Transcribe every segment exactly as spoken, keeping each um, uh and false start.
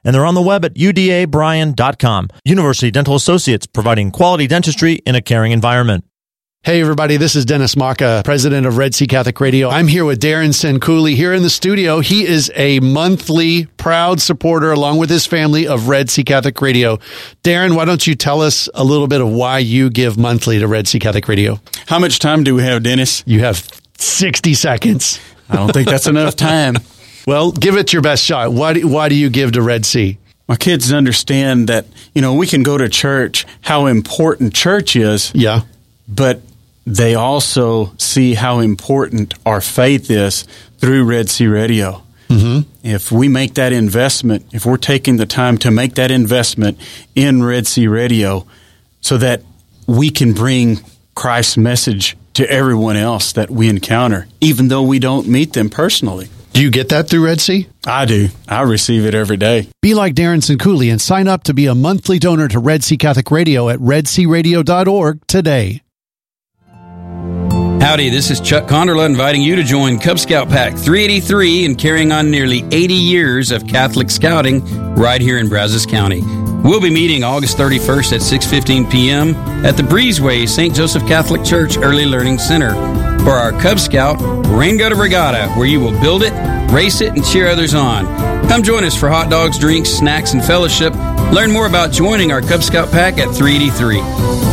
and they're on the web at U D A Bryan dot com. University Dental Associates, providing quality dentistry in a caring environment. Hey, everybody, this is Dennis Maka, president of Red Sea Catholic Radio. I'm here with Darren Senkouli here in the studio. He is a monthly proud supporter, along with his family, of Red Sea Catholic Radio. Darren, why don't you tell us a little bit of why you give monthly to Red Sea Catholic Radio? How much time do we have, Dennis? You have sixty seconds. I don't think that's enough time. Well, give it your best shot. Why do, why do you give to Red Sea? My kids understand that, you know, we can go to church, how important church is. Yeah. But they also see how important our faith is through Red Sea Radio. Mm-hmm. If we make that investment, if we're taking the time to make that investment in Red Sea Radio so that we can bring Christ's message to everyone else that we encounter, even though we don't meet them personally. Do you get that through Red Sea? I do. I receive it every day. Be like Darren Senkouli and sign up to be a monthly donor to Red Sea Catholic Radio at red sea radio dot org today. Howdy, this is Chuck Conderla inviting you to join Cub Scout Pack three eighty-three and carrying on nearly eighty years of Catholic scouting right here in Brazos County. We'll be meeting August thirty-first at six fifteen p.m. at the Breezeway Saint Joseph Catholic Church Early Learning Center for our Cub Scout Rain Gutter Regatta, where you will build it, race it, and cheer others on. Come join us for hot dogs, drinks, snacks, and fellowship. Learn more about joining our Cub Scout Pack at three eighty-three.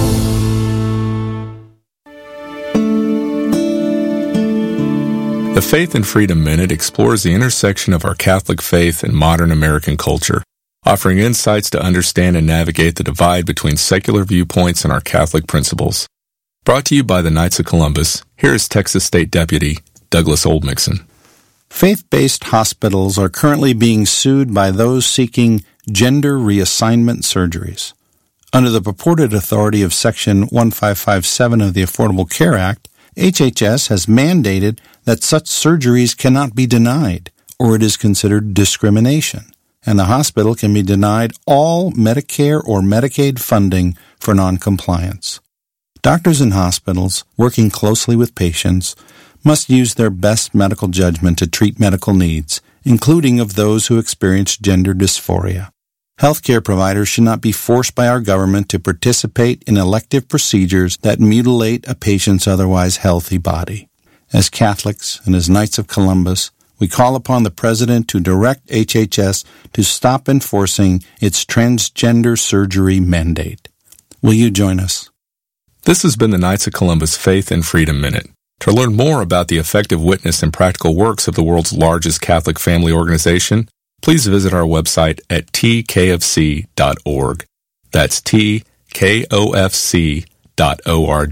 The Faith and Freedom Minute explores the intersection of our Catholic faith and modern American culture, offering insights to understand and navigate the divide between secular viewpoints and our Catholic principles. Brought to you by the Knights of Columbus, here is Texas State Deputy Douglas Oldmixon. Faith-based hospitals are currently being sued by those seeking gender reassignment surgeries. Under the purported authority of Section one five five seven of the Affordable Care Act, H H S has mandated that such surgeries cannot be denied, or it is considered discrimination, and the hospital can be denied all Medicare or Medicaid funding for noncompliance. Doctors and hospitals, working closely with patients, must use their best medical judgment to treat medical needs, including of those who experience gender dysphoria. Healthcare providers should not be forced by our government to participate in elective procedures that mutilate a patient's otherwise healthy body. As Catholics and as Knights of Columbus, we call upon the President to direct H H S to stop enforcing its transgender surgery mandate. Will you join us? This has been the Knights of Columbus Faith and Freedom Minute. To learn more about the effective witness and practical works of the world's largest Catholic family organization, please visit our website at t k f c dot org. That's t k o f c dot org.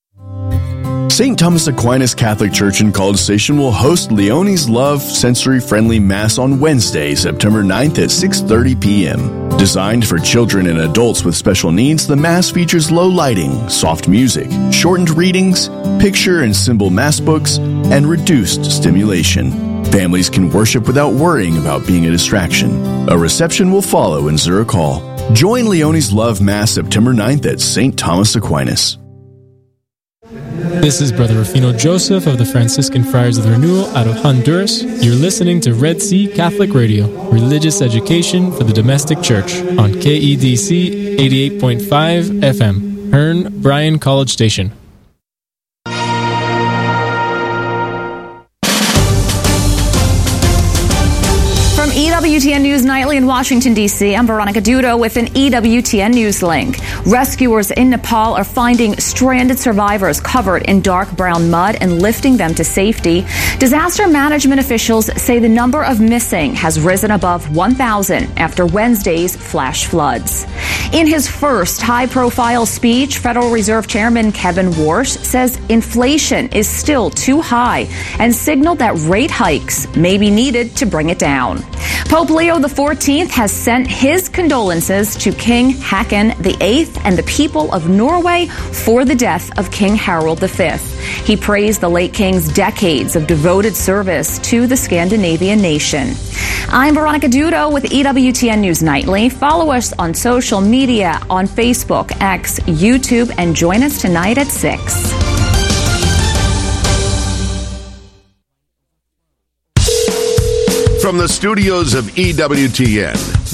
Saint Thomas Aquinas Catholic Church in College Station will host Leonie's Love Sensory-Friendly Mass on Wednesday, September ninth at six thirty p.m. Designed for children and adults with special needs, the Mass features low lighting, soft music, shortened readings, picture and symbol Mass books, and reduced stimulation. Families can worship without worrying about being a distraction. A reception will follow in Zurich Hall. Join Leonie's Love Mass September ninth at Saint Thomas Aquinas. This is Brother Rufino Joseph of the Franciscan Friars of the Renewal out of Honduras. You're listening to Red Sea Catholic Radio, religious education for the domestic church on K E D C eighty-eight point five F M, Hearn, Bryan College Station. E W T N News Nightly in Washington, D C, I'm Veronica Dudo with an E W T N News link. Rescuers in Nepal are finding stranded survivors covered in dark brown mud and lifting them to safety. Disaster management officials say the number of missing has risen above one thousand after Wednesday's flash floods. In his first high-profile speech, Federal Reserve Chairman Kevin Warsh says inflation is still too high and signaled that rate hikes may be needed to bring it down. Pope Leo the fourteenth has sent his condolences to King Haakon the eighth and the people of Norway for the death of King Harald the fifth. He praised the late king's decades of devoted service to the Scandinavian nation. I'm Veronica Dudo with E W T N News Nightly. Follow us on social media on Facebook, X, YouTube, and join us tonight at six. From the studios of E W T N,